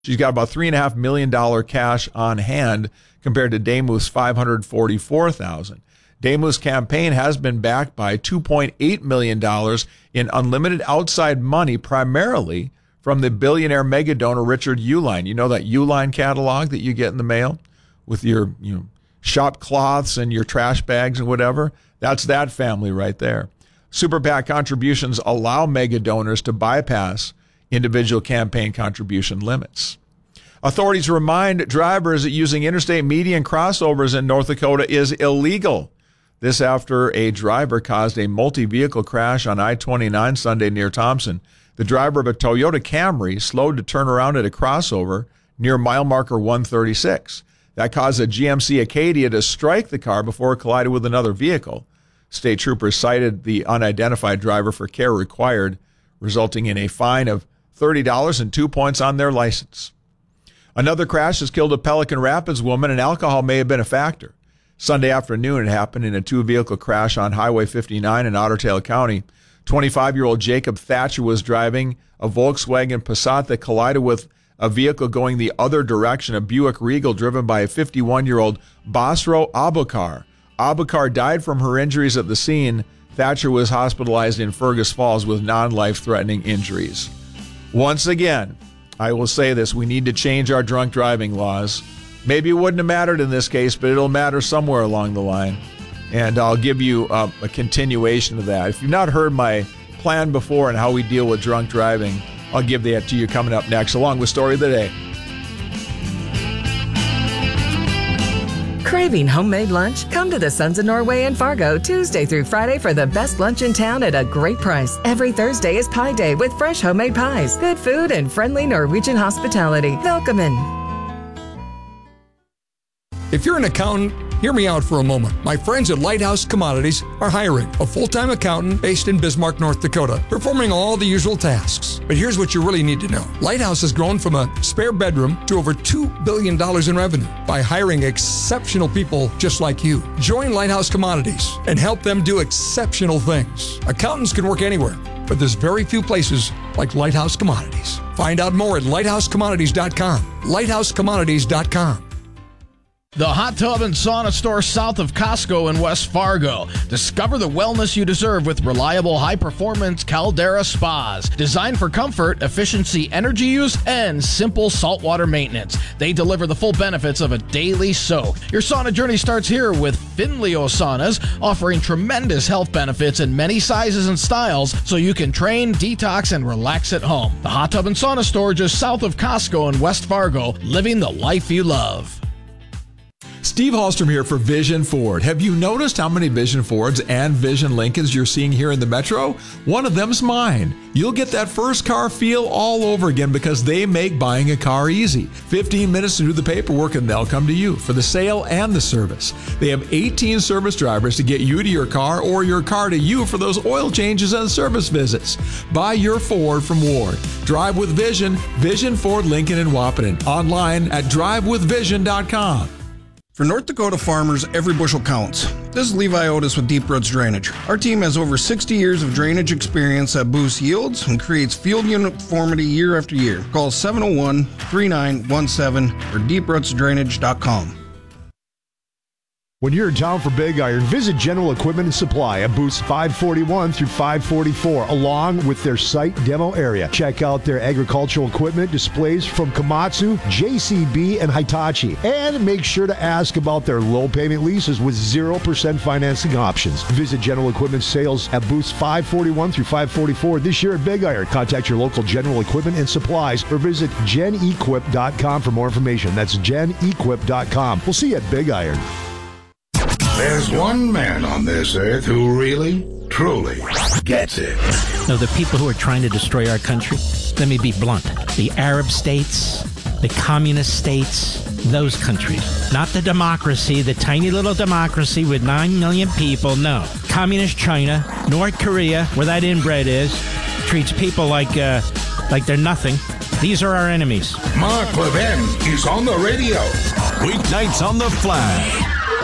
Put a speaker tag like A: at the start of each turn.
A: She's got about $3.5 million cash on hand compared to Demuth's $544,000. Demuth's campaign has been backed by $2.8 million in unlimited outside money, primarily from the billionaire mega donor Richard Uihlein. You know that Uihlein catalog that you get in the mail with your shop cloths and your trash bags and whatever? That's that family right there. Super PAC contributions allow mega donors to bypass individual campaign contribution limits. Authorities remind drivers that using interstate median crossovers in North Dakota is illegal. This after a driver caused a multi-vehicle crash on I-29 Sunday near Thompson. The driver of a Toyota Camry slowed to turn around at a crossover near mile marker 136. That caused a GMC Acadia to strike the car before it collided with another vehicle. State troopers cited the unidentified driver for care required, resulting in a fine of $30 and 2 points on their license. Another crash has killed a Pelican Rapids woman, and alcohol may have been a factor. Sunday afternoon, it happened in a two-vehicle crash on Highway 59 in Otter Tail County. 25-year-old Jacob Thatcher was driving a Volkswagen Passat that collided with a vehicle going the other direction, a Buick Regal driven by a 51-year-old Basro Abukar. Abukar died from her injuries at the scene. Thatcher was hospitalized in Fergus Falls with non-life-threatening injuries. Once again, I will say this, we need to change our drunk driving laws. Maybe it wouldn't have mattered in this case, but it'll matter somewhere along the line. And I'll give you a continuation of that. If you've not heard my plan before and how we deal with drunk driving, I'll give that to you coming up next, along with Story of the Day.
B: Craving homemade lunch? Come to the Sons of Norway in Fargo Tuesday through Friday for the best lunch in town at a great price. Every Thursday is Pie Day with fresh homemade pies, good food, and friendly Norwegian hospitality. Welcome in.
C: If you're an accountant, hear me out for a moment. My friends at Lighthouse Commodities are hiring a full-time accountant based in Bismarck, North Dakota, performing all the usual tasks. But here's what you really need to know. Lighthouse has grown from a spare bedroom to over $2 billion in revenue by hiring exceptional people just like you. Join Lighthouse Commodities and help them do exceptional things. Accountants can work anywhere, but there's very few places like Lighthouse Commodities. Find out more at lighthousecommodities.com. lighthousecommodities.com.
D: The Hot Tub and Sauna Store south of Costco in West Fargo. Discover the wellness you deserve with reliable, high-performance Caldera spas. Designed for comfort, efficiency, energy use, and simple saltwater maintenance. They deliver the full benefits of a daily soak. Your sauna journey starts here with Finleo Saunas, offering tremendous health benefits in many sizes and styles so you can train, detox, and relax at home. The Hot Tub and Sauna Store just south of Costco in West Fargo, living the life you love.
A: Steve Hallstrom here for Vision Ford. Have you noticed how many Vision Fords and Vision Lincolns you're seeing here in the Metro? One of them's mine. You'll get that first car feel all over again because they make buying a car easy. 15 minutes to do the paperwork and they'll come to you for the sale and the service. They have 18 service drivers to get you to your car or your car to you for those oil changes and service visits. Buy your Ford from Ward. Drive with Vision, Vision Ford Lincoln in Wahpeton. Online at drivewithvision.com.
E: For North Dakota farmers, every bushel counts. This is Levi Otis with Deep Roots Drainage. Our team has over 60 years of drainage experience that boosts yields and creates field uniformity year after year. Call 701-3917 or deeprootsdrainage.com.
F: When you're in town for Big Iron, visit General Equipment and Supply at booths 541 through 544, along with their site demo area. Check out their agricultural equipment displays from Komatsu, JCB, and Hitachi. And make sure to ask about their low payment leases with 0% financing options. Visit General Equipment Sales at booths 541 through 544 this year at Big Iron. Contact your local General Equipment and Supplies or visit genequip.com for more information. That's genequip.com. We'll see you at Big Iron.
G: There's one man on this earth who really, truly gets it.
H: No, the people who are trying to destroy our country, let me be blunt. The Arab states, the communist states, those countries. Not the democracy, the tiny little democracy with 9 million people, no. Communist China, North Korea, where that inbred is, treats people like they're nothing. These are our enemies.
G: Mark Levin is on the radio.
I: Weeknights on the Flash.